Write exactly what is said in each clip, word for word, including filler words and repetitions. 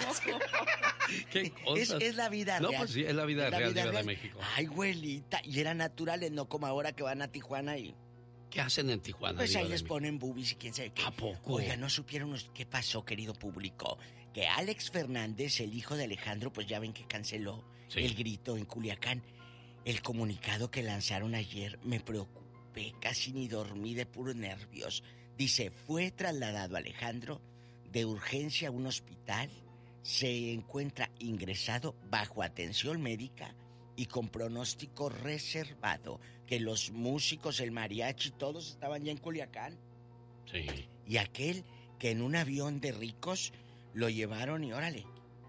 ¿Qué es, es la vida no, real. No, pues sí, es la vida es la real, vida Diva real. de México. Ay, güelita, y eran naturales, no como ahora que van a Tijuana y... ¿Qué hacen en Tijuana? Pues Diva ahí de les México? ponen boobies y quién sabe qué. ¿A poco? Oiga, ¿no supieron qué pasó, querido público? Que Alex Fernández, el hijo de Alejandro, pues ya ven que canceló sí. el grito en Culiacán. El comunicado que lanzaron ayer me preocupé, casi ni dormí de puros nervios. Dice, fue trasladado Alejandro de urgencia a un hospital, se encuentra ingresado bajo atención médica y con pronóstico reservado, que los músicos, el mariachi, todos estaban ya en Culiacán. Sí. Y aquel que en un avión de ricos lo llevaron y órale,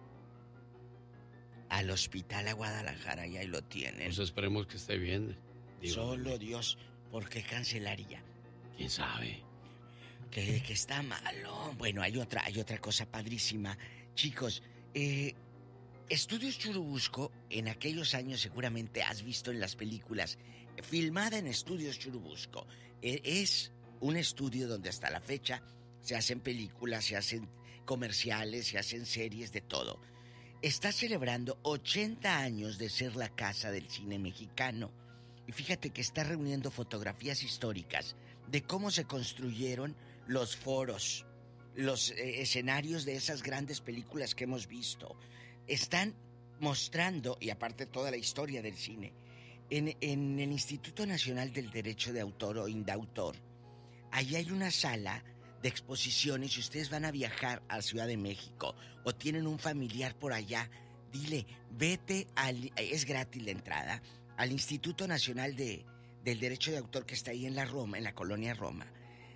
al hospital a Guadalajara y ahí lo tienen. Pues esperemos que esté bien. Diva Solo Dios, ¿por qué cancelaría? ¿Quién sabe? Que, que está malo. Bueno, hay otra, hay otra cosa padrísima. Chicos, eh... Estudios Churubusco, en aquellos años seguramente has visto en las películas, filmada en Estudios Churubusco. Es un estudio donde hasta la fecha se hacen películas, se hacen comerciales, se hacen series, de todo. Está celebrando ochenta años de ser la casa del cine mexicano. Y fíjate que está reuniendo fotografías históricas de cómo se construyeron los foros, los eh, escenarios de esas grandes películas que hemos visto. Están mostrando, y aparte toda la historia del cine, en, en el Instituto Nacional del Derecho de Autor o Indautor, ahí hay una sala de exposiciones. Si ustedes van a viajar a Ciudad de México o tienen un familiar por allá, dile, vete al... es gratis la entrada, al Instituto Nacional de, del Derecho de Autor que está ahí en la Roma, en la colonia Roma.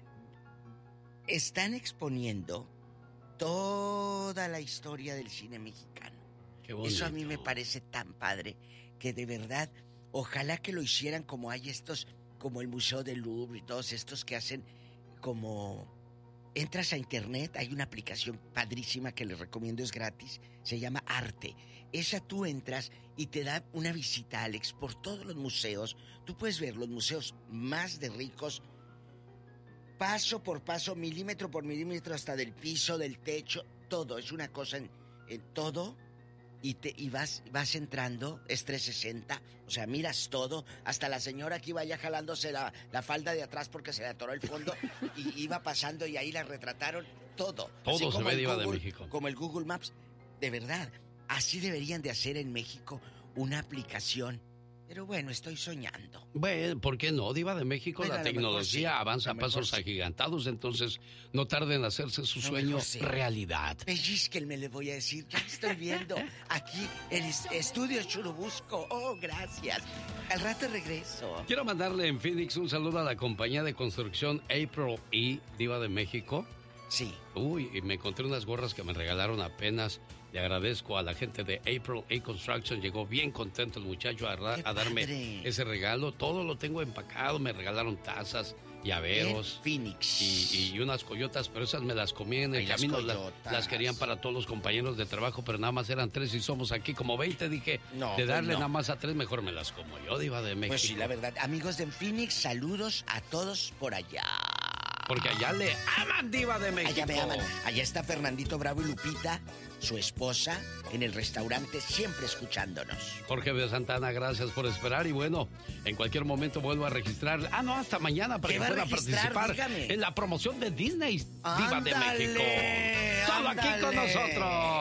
Están exponiendo toda la historia del cine mexicano. Qué bonito. Eso a mí me parece tan padre que de verdad, ojalá que lo hicieran como hay estos, como el Museo del Louvre y todos estos que hacen como... Entras a internet, hay una aplicación padrísima que les recomiendo, es gratis, se llama Arte. Esa tú entras y te da una visita, Alex, por todos los museos. Tú puedes ver los museos más de ricos, paso por paso, milímetro por milímetro, hasta del piso, del techo, todo. Es una cosa en, en todo. Y, te, y vas, vas entrando, es trescientos sesenta, o sea, miras todo, hasta la señora que iba ya jalándose la, la falda de atrás porque se le atoró el fondo, y iba pasando y ahí la retrataron, todo. Todo se ve, Diva de México. Como el Google Maps, de verdad, así deberían de hacer en México una aplicación. Pero bueno, estoy soñando. Bueno, ¿por qué no? Diva de México, bueno, la tecnología sí, avanza a pasos sí. agigantados, entonces no tarden en hacerse su sueño sí. realidad. Pellizquenme, le voy a decir, ya estoy viendo aquí el estudio Churubusco. Oh, gracias. Al rato regreso. Quiero mandarle en Phoenix un saludo a la compañía de construcción April E, Diva de México. Sí. Uy, y me encontré unas gorras que me regalaron apenas. Le agradezco a la gente de April A Construction. Llegó bien contento el muchacho a, a darme padre. ese regalo. Todo lo tengo empacado. Me regalaron tazas, llaveros. Phoenix. Y, y unas coyotas, pero esas me las comí en el Ay, camino. Las, las querían para todos los compañeros de trabajo, pero nada más eran tres y somos aquí como veinte. Dije, no, de darle pues no. nada más a tres, mejor me las como yo, Diva de México. Pues sí, la verdad. Amigos de Phoenix, saludos a todos por allá. Porque allá le aman, Diva de México. Allá me aman. Allá está Fernandito Bravo y Lupita, su esposa, en el restaurante, siempre escuchándonos. Jorge de Santana, gracias por esperar. Y bueno, en cualquier momento vuelvo a registrar. Ah, no, hasta mañana para que pueda participar Dígame. en la promoción de Disney, Diva ándale, de México. Solo ándale. Aquí con nosotros.